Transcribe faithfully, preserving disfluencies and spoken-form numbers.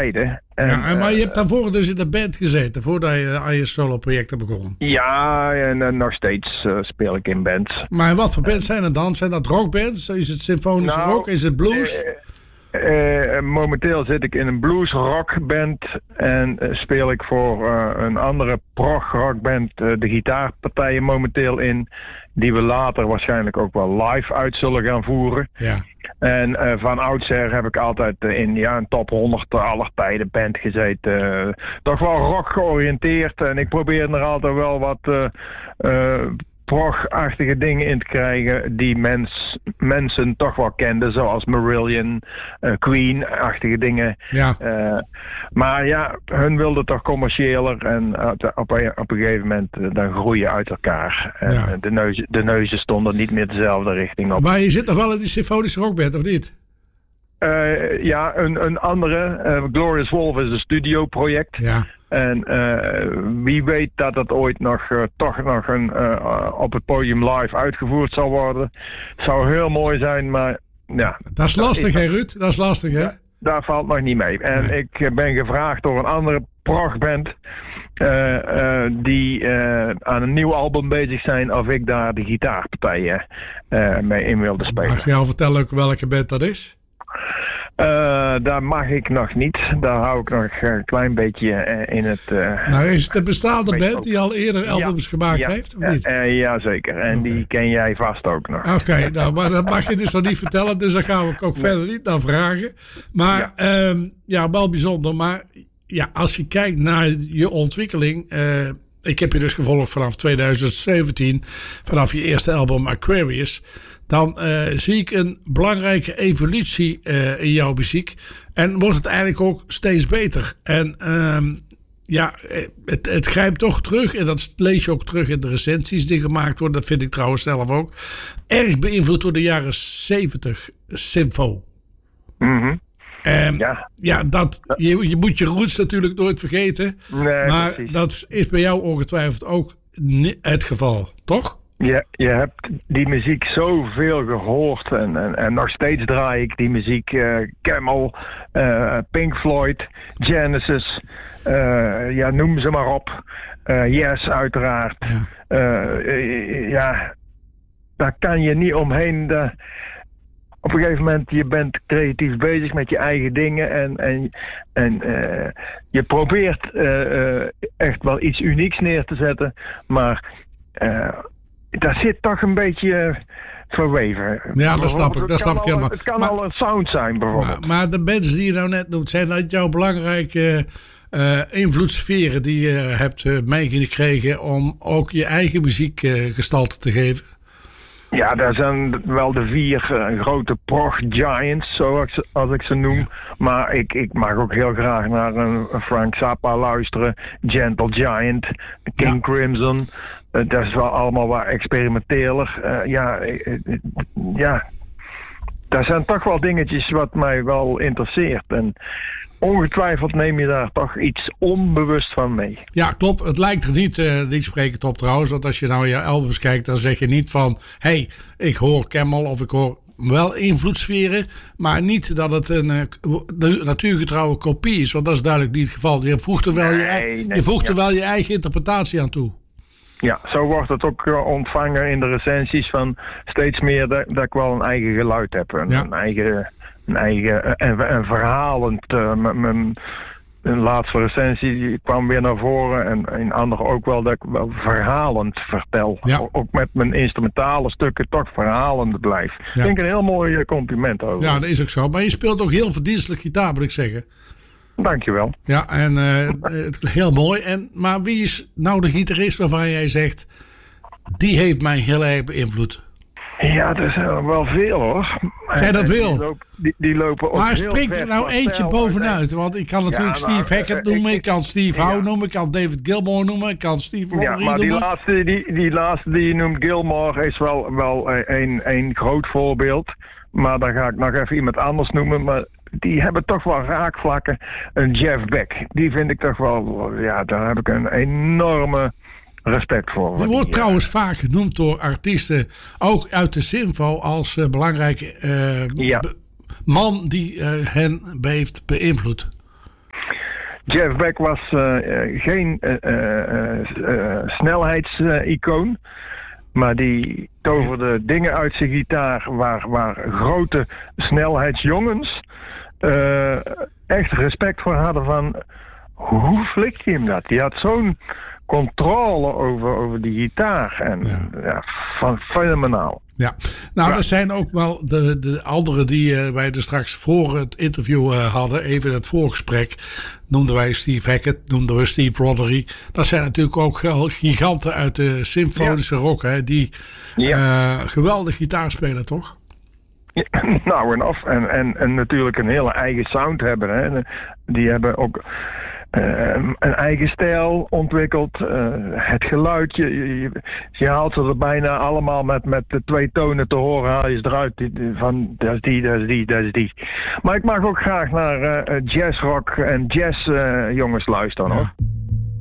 tijden. En, ja, maar je hebt uh, daarvoor dus in de band gezeten, voordat je aan je solo-projecten begon. Ja, en uh, nog steeds uh, speel ik in bands. Maar wat voor bands zijn er dan? Zijn dat rockbands? Is het symfonische nou, rock? Is het blues? Uh, Uh, momenteel zit ik in een blues rockband en uh, speel ik voor uh, een andere prog rockband uh, de gitaarpartijen momenteel in, die we later waarschijnlijk ook wel live uit zullen gaan voeren. Ja. En uh, van oudsher heb ik altijd uh, in ja, een top honderd aller tijden band gezeten. Uh, toch wel rock georiënteerd en ik probeer er altijd wel wat uh, uh, prog-achtige dingen in te krijgen die mens, mensen toch wel kenden, zoals Marillion, uh, Queen-achtige dingen. Ja. Uh, maar ja, hun wilden toch commerciëler en uh, op, een, op een gegeven moment uh, dan groeien uit elkaar. En Ja. de, neuzen, de neuzen stonden niet meer dezelfde richting op. Maar je zit nog wel in die symfonische rockband, of niet? Uh, ja, een, een andere, uh, Glorious Wolf is een studioproject. Ja. En uh, wie weet dat het ooit nog uh, toch nog een, uh, op het podium live uitgevoerd zal worden. Het zou heel mooi zijn, maar ja. Dat is lastig, hè Ruud? Dat is lastig, hè? Ja, daar valt nog niet mee. En Nee. ik ben gevraagd door een andere progband uh, uh, die uh, aan een nieuw album bezig zijn of ik daar de gitaarpartijen uh, mee in wilde spelen. Mag je al vertellen ook welke band dat is? Uh, daar mag ik nog niet. Daar hou ik nog een klein beetje uh, in het... Uh, Nou, is het een bestaande weet band ook. die al eerder albums Ja, gemaakt ja, heeft, of niet? Uh, uh, Jazeker. En Oké. die ken jij vast ook nog. Oké, okay, nou, maar dat mag je dus nog niet vertellen, dus daar gaan we ook Nee. verder niet naar vragen. Maar ja, um, ja wel bijzonder. Maar ja, als je kijkt naar je ontwikkeling... Uh, ik heb je dus gevolgd vanaf twintig zeventien, vanaf je eerste album Aquarius... dan uh, zie ik een belangrijke evolutie uh, in jouw muziek. En wordt het eigenlijk ook steeds beter. En um, ja, het, het grijpt toch terug. En dat lees je ook terug in de recensies die gemaakt worden. Dat vind ik trouwens zelf ook. Erg beïnvloed door de jaren zeventig Symfo. Mm-hmm. Um, Ja. ja, dat, je, je moet je roots natuurlijk nooit vergeten. Nee, maar precies. dat is bij jou ongetwijfeld ook ni- het geval, toch? Je, je hebt die muziek zoveel gehoord en, en, en nog steeds draai ik die muziek. Uh, Camel, uh, Pink Floyd, Genesis, uh, ja, noem ze maar op. Uh, yes, uiteraard. Ja. Uh, uh, ja, daar kan je niet omheen. De, op een gegeven moment, je bent creatief bezig met je eigen dingen en, en, en uh, je probeert uh, uh, echt wel iets unieks neer te zetten, maar uh, daar zit toch een beetje verweven. Ja, dat snap ik. Dat snap ik helemaal. Het kan maar, al een sound zijn bijvoorbeeld. Maar, maar de bands die je nou net noemt, zijn dat jouw belangrijke uh, invloedssferen die je hebt uh, meegekregen om ook je eigen muziek uh, gestalte te geven? Ja, daar zijn wel de vier uh, grote prog giants, zoals als ik ze noem. Ja. Maar ik, ik mag ook heel graag naar een Frank Zappa luisteren. Gentle Giant, King ja. Crimson. Uh, dat is wel allemaal wat experimenteler. Uh, ja, uh, uh, ja, daar zijn toch wel dingetjes wat mij wel interesseert. En ongetwijfeld neem je daar toch iets onbewust van mee. Ja, klopt. Het lijkt er niet, uh, niet sprekend op trouwens. Want als je nou je albums kijkt, dan zeg je niet van... hé, hey, ik hoor Camel of ik hoor wel invloedssferen... maar niet dat het een uh, natuurgetrouwe kopie is. Want dat is duidelijk niet het geval. Je voegt er wel, nee, je, nee, je, voegt er ja. wel je eigen interpretatie aan toe. Ja, zo wordt het ook uh, ontvangen in de recensies van steeds meer... dat, dat ik wel een eigen geluid heb. Een, ja. een eigen... Een eigen en, en verhalend. Uh, mijn, mijn laatste recensie die kwam weer naar voren. En in andere ook wel dat ik wel verhalend vertel. Ja. Ook met mijn instrumentale stukken toch verhalend blijf. Ja. Ik denk een heel mooi compliment over. Ja, dat is ook zo. Maar je speelt ook heel verdienstelijk gitaar, moet ik zeggen. Dankjewel. Ja, en uh, heel mooi. En, maar wie is nou de gitarist waarvan jij zegt... die heeft mij heel erg beïnvloed? Ja, er zijn wel veel hoor. Zijn dat veel? Die, lopen, die, die lopen ook maar heel springt er nou eentje bovenuit? Want ik kan natuurlijk ja, Steve Hackett noemen, ik, ik kan Steve ja. Howe noemen, ik kan David Gilmour noemen, ik kan Steve Lottery ja, maar noemen. Die laatste die, die laatste die je noemt, Gilmour, is wel, wel een, een groot voorbeeld. Maar dan ga ik nog even iemand anders noemen. Maar die hebben toch wel raakvlakken. Een Jeff Beck, die vind ik toch wel, ja, daar heb ik een enorme... respect voor. Die wordt die, trouwens uh, vaak genoemd door artiesten, ook uit de Symfo, als uh, belangrijke uh, ja. be- man die uh, hen heeft beïnvloed. Jeff Beck was uh, geen uh, uh, uh, snelheidsicoon. Maar die toverde dingen uit zijn gitaar waar, waar grote snelheidsjongens uh, echt respect voor hadden van hoe flikt je hem dat? Die had zo'n controle over, over die gitaar. En ja, ja van, fenomenaal. Ja, nou ja. Er zijn ook wel de, de anderen die uh, wij er straks voor het interview uh, hadden, even in het voorgesprek, noemden wij Steve Hackett, noemden we Steve Rothery. Dat zijn natuurlijk ook giganten uit de symfonische ja. rock, hè, die ja. uh, geweldig gitaar spelen, toch? Ja, nou en af. En, en, en natuurlijk een hele eigen sound hebben. Hè. Die hebben ook uh, een eigen stijl ontwikkeld. Uh, het geluidje. Je, je, je haalt ze er bijna allemaal met, met de twee tonen te horen. Haal je ze eruit van dat is die, dat is die, dat is die. Maar ik mag ook graag naar uh, jazzrock en jazz uh, jongens luisteren, hoor. Ja.